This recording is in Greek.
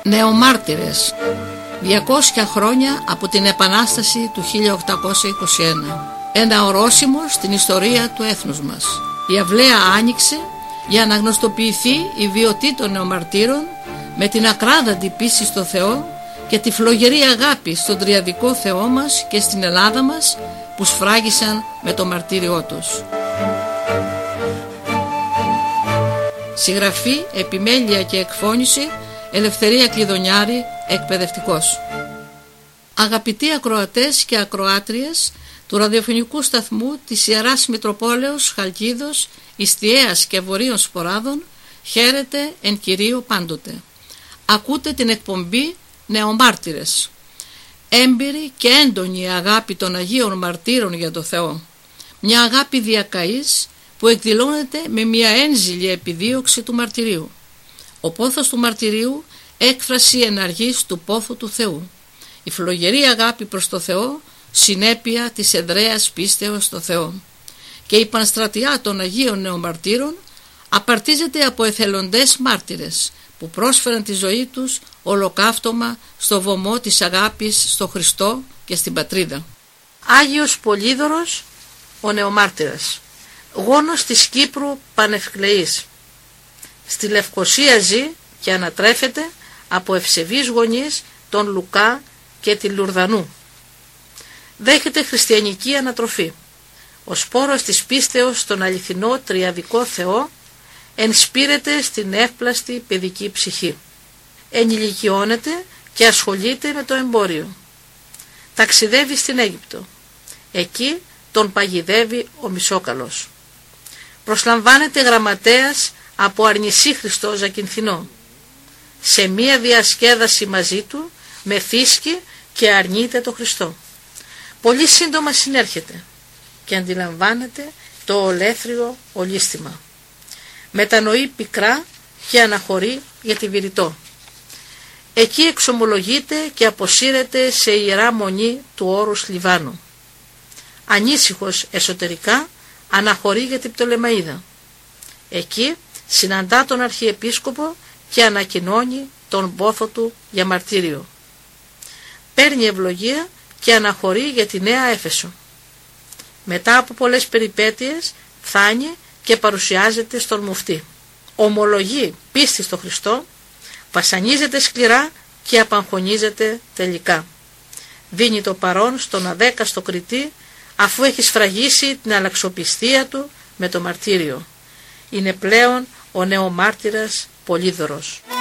Νεομάρτυρες. 200 χρόνια από την Επανάσταση του 1821. Ένα ορόσημο στην ιστορία του έθνους μας. Η αυλαία άνοιξε για να γνωστοποιηθεί η βιωτή των νεομαρτύρων με την ακράδαντη πίστη στο Θεό και τη φλογερή αγάπη στον τριαδικό Θεό μας και στην Ελλάδα μας που σφράγισαν με το μαρτύριό τους. Συγγραφή, επιμέλεια και εκφώνηση Ελευθερία Κλειδονιάρη, εκπαιδευτικός. Αγαπητοί ακροατές και ακροάτριες του ραδιοφωνικού σταθμού της Ιεράς Μητροπόλεως Χαλκίδος, Ιστιαίας και Βορείων Σποράδων, χαίρετε εν Κυρίω πάντοτε. Ακούτε την εκπομπή Νεομάρτυρες. Έμπειρη και έντονη αγάπη των Αγίων Μαρτύρων για το Θεό. Μια αγάπη διακαής που εκδηλώνεται με μια ένζηλη επιδίωξη του μαρτυρίου. Ο πόθος του μαρτυρίου, έκφραση εναργής του πόθου του Θεού. Η φλογερή αγάπη προς το Θεό, συνέπεια της εδραίας πίστεως στο Θεό. Και η πανστρατιά των Αγίων Νεομαρτύρων απαρτίζεται από εθελοντές μάρτυρες που πρόσφεραν τη ζωή τους ολοκαύτωμα στο βωμό της αγάπης στο Χριστό και στην πατρίδα. Άγιος Πολύδωρος, ο Νεομάρτυρας. Γόνος της Κύπρου πανευκλεής. Στη Λευκοσία ζει και ανατρέφεται από ευσεβείς γονείς τον Λουκά και τη Λουρδανού. Δέχεται χριστιανική ανατροφή. Ο σπόρος της πίστεως στον αληθινό τριαδικό Θεό ενσπείρεται στην εύπλαστη παιδική ψυχή. Ενηλικιώνεται και ασχολείται με το εμπόριο. Ταξιδεύει στην Αίγυπτο. Εκεί τον παγιδεύει ο Μισόκαλος. Προσλαμβάνεται γραμματέας από αρνησίχριστο Ζακυνθινό. Σε μία διασκέδαση μαζί του μεθύσκει και αρνείται το Χριστό. Πολύ σύντομα συνέρχεται και αντιλαμβάνεται το ολέθριο ολίσθημα. Μετανοεί πικρά και αναχωρεί για τη Βηρητό. Εκεί εξομολογείται και αποσύρεται σε ιερά μονή του όρους Λιβάνου. Ανήσυχος εσωτερικά αναχωρεί για την Πτολεμαΐδα. Εκεί συναντά τον Αρχιεπίσκοπο και ανακοινώνει τον πόθο του για μαρτύριο. Παίρνει ευλογία και αναχωρεί για τη Νέα Έφεσο. Μετά από πολλές περιπέτειες φτάνει και παρουσιάζεται στον μουφτή. Ομολογεί πίστη στο Χριστό, βασανίζεται σκληρά και απαγχωνίζεται τελικά. Δίνει το παρόν στον αδέκαστο κριτή αφού έχει σφραγίσει την αλλαξοπιστία του με το μαρτύριο. Είναι πλέον ο νεομάρτυρας Πολύδωρος.